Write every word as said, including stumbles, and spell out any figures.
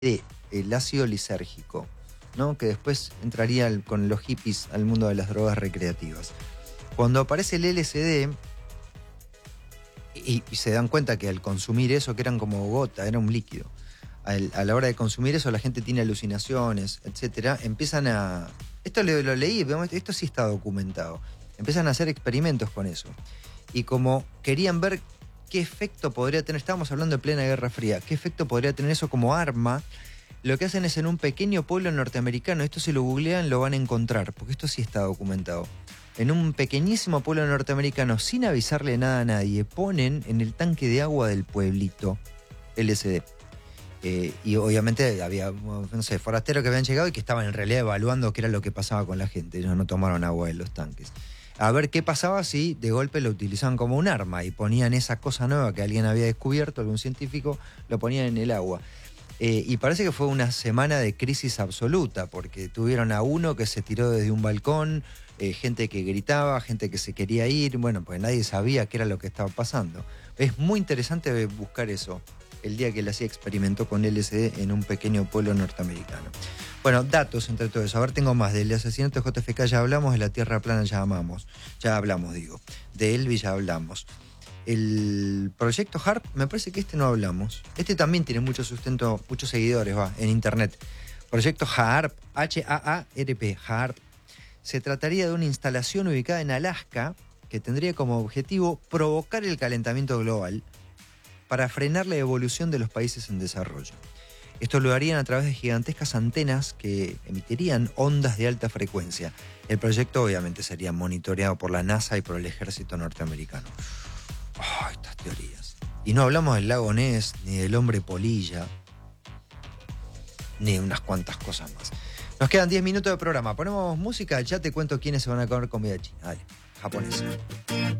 de el ácido lisérgico, ¿no? Que después entraría el, con los hippies al mundo de las drogas recreativas. Cuando aparece el L S D y, y se dan cuenta que al consumir eso, que eran como gota, era un líquido, al, a la hora de consumir eso la gente tiene alucinaciones, etcétera, empiezan a... Esto lo, lo leí, esto sí está documentado. Empiezan a hacer experimentos con eso. Y como querían ver qué efecto podría tener, estábamos hablando de plena Guerra Fría, qué efecto podría tener eso como arma, lo que hacen es en un pequeño pueblo norteamericano, esto si lo googlean lo van a encontrar, porque esto sí está documentado. En un pequeñísimo pueblo norteamericano, sin avisarle nada a nadie, ponen en el tanque de agua del pueblito L S D. Eh, y obviamente había, no sé, forasteros que habían llegado y que estaban en realidad evaluando qué era lo que pasaba con la gente. Ellos no tomaron agua de los tanques. A ver qué pasaba si de golpe lo utilizaban como un arma y ponían esa cosa nueva que alguien había descubierto, algún científico, lo ponían en el agua. Eh, y parece que fue una semana de crisis absoluta, porque tuvieron a uno que se tiró desde un balcón, eh, gente que gritaba, gente que se quería ir, bueno, pues nadie sabía qué era lo que estaba pasando. Es muy interesante buscar eso, el día que él hacía experimentó con L S D en un pequeño pueblo norteamericano. Bueno, datos entre todo eso. A ver, tengo más. Del asesinato de J F K ya hablamos, de la Tierra plana ya amamos. Ya hablamos, digo. De Elvis ya hablamos. El proyecto HAARP, me parece que este no hablamos. Este también tiene mucho sustento, muchos seguidores, va, en internet. Proyecto HAARP, H A A R P, HAARP. Se trataría de una instalación ubicada en Alaska que tendría como objetivo provocar el calentamiento global para frenar la evolución de los países en desarrollo. Esto lo harían a través de gigantescas antenas que emitirían ondas de alta frecuencia. El proyecto obviamente sería monitoreado por la NASA y por el ejército norteamericano. Oh, estas teorías. Y no hablamos del lago Ness, ni del hombre polilla, ni de unas cuantas cosas más. Nos quedan diez minutos de programa. Ponemos música, ya te cuento quiénes se van a comer comida china. Dale, japonesa.